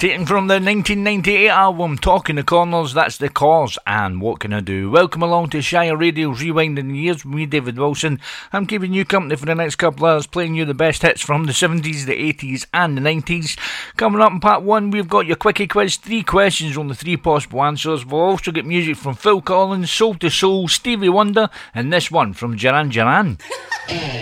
Taken from the 1998 album Talking the Corners, that's The Cause and What Can I Do. Welcome along to Shire Radio's Rewinding the Years with me, David Wilson. I'm keeping you company for the next couple of hours, playing you the best hits from the 70s, the 80s and the 90s. Coming up in part 1, we've got your quickie quiz, 3 questions on the 3 possible answers. We'll also get music from Phil Collins, Soul to Soul, Stevie Wonder and this one from Duran Duran.